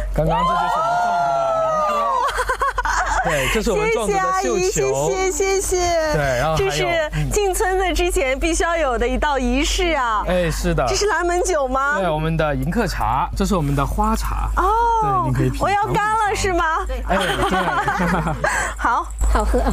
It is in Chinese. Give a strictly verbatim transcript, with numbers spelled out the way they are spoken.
刚刚这就是我们壮族的民歌。对，这是我们壮族的绣球。 谢谢阿姨，谢谢谢谢。 对，然后还有这是进村子之前必须要有的一道仪式啊。 哎，是的。 这是蓝门酒吗？ 对，我们的迎客茶，这是我们的花茶。 哦， 对，你可以品尝。 我要干了是吗？ 哎，对。 好， 好喝啊。